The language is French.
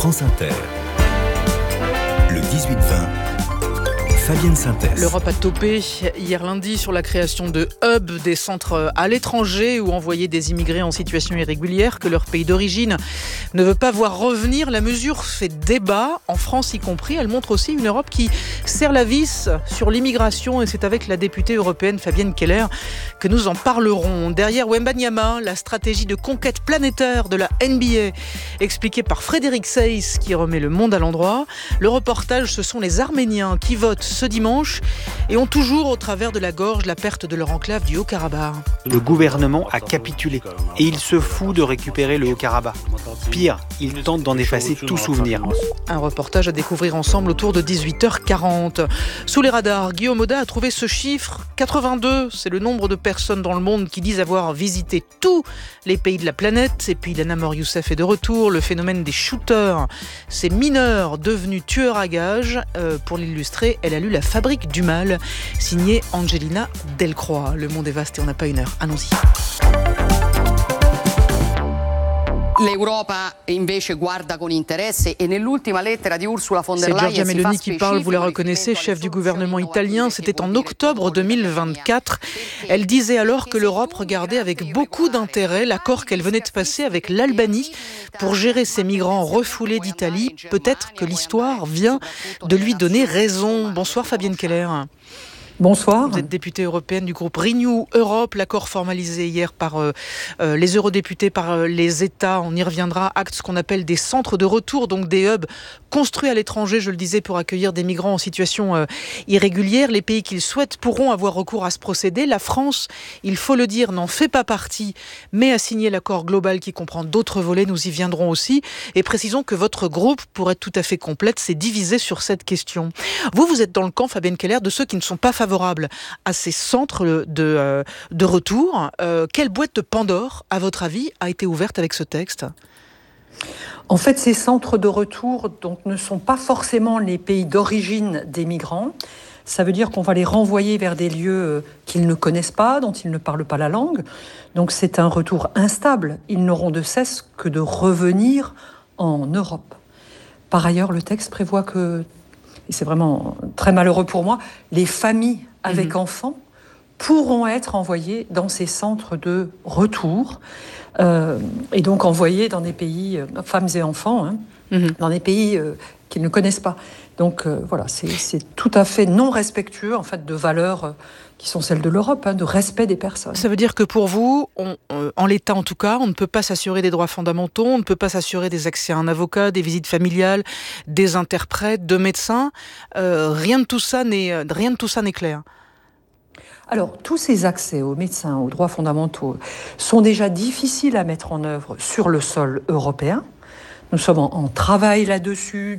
France Inter. Le 18-20. Fabienne Synthèse. L'Europe a topé hier lundi sur la création de hubs, des centres à l'étranger où envoyer des immigrés en situation irrégulière que leur pays d'origine ne veut pas voir revenir. La mesure fait débat, en France y compris. Elle montre aussi une Europe qui serre la vis sur l'immigration et c'est avec la députée européenne Fabienne Keller que nous en parlerons. Derrière Wembanyama, la stratégie de conquête planétaire de la NBA, expliquée par Frédéric Seyss qui remet le monde à l'endroit. Le reportage, ce sont les Arméniens qui votent ce dimanche et ont toujours au travers de la gorge la perte de leur enclave du Haut-Karabakh. Le gouvernement a capitulé et il se fout de récupérer le Haut-Karabakh. Pire, il tente d'en effacer tout souvenir. Un reportage à découvrir ensemble autour de 18h40. Sous les radars, Guillaume Audat a trouvé ce chiffre. 82, c'est le nombre de personnes dans le monde qui disent avoir visité tous les pays de la planète. Et puis Lana Mor-Youssef est de retour. Le phénomène des shooters, ces mineurs devenus tueurs à gages. Pour l'illustrer, elle a lu La Fabrique du mal, signée Angelina Delcroix. Le monde est vaste et on n'a pas une heure. Allons-y. L'Europa invece guarda con interesse e nell'ultima lettera di Ursula von der C'est Leyen Giorgia Meloni qui parle, vous la reconnaissez, chef du gouvernement italien. C'était en octobre 2024. Elle disait alors que l'Europe regardait avec beaucoup d'intérêt l'accord qu'elle venait de passer avec l'Albanie pour gérer ces migrants refoulés d'Italie. Peut-être que l'histoire vient de lui donner raison. Bonsoir Fabienne Keller. Bonsoir. Vous êtes députée européenne du groupe Renew Europe. L'accord formalisé hier par les eurodéputés, par les États, on y reviendra, acte ce qu'on appelle des centres de retour, donc des hubs construits à l'étranger, je le disais, pour accueillir des migrants en situation irrégulière. Les pays qui le souhaitent pourront avoir recours à ce procédé. La France, il faut le dire, n'en fait pas partie, mais a signé l'accord global qui comprend d'autres volets. Nous y viendrons aussi. Et précisons que votre groupe, pour être tout à fait complète, s'est divisé sur cette question. Vous êtes dans le camp, Fabienne Keller, de ceux qui ne sont pas favorables à ces centres de retour. Quelle boîte de Pandore, à votre avis, a été ouverte avec ce texte ? En fait, ces centres de retour donc, ne sont pas forcément les pays d'origine des migrants. Ça veut dire qu'on va les renvoyer vers des lieux qu'ils ne connaissent pas, dont ils ne parlent pas la langue. Donc c'est un retour instable. Ils n'auront de cesse que de revenir en Europe. Par ailleurs, le texte prévoit que, et c'est vraiment très malheureux pour moi, les familles avec enfants pourront être envoyées dans ces centres de retour et donc envoyées dans des pays, femmes et enfants, dans des pays qu'ils ne connaissent pas. Donc voilà, c'est tout à fait non respectueux en fait, de valeurs qui sont celles de l'Europe, de respect des personnes. Ça veut dire que pour vous, en l'état en tout cas, on ne peut pas s'assurer des droits fondamentaux, on ne peut pas s'assurer des accès à un avocat, des visites familiales, des interprètes, de médecins. Rien de tout ça n'est clair. Alors, tous ces accès aux médecins, aux droits fondamentaux, sont déjà difficiles à mettre en œuvre sur le sol européen. Nous sommes en travail là-dessus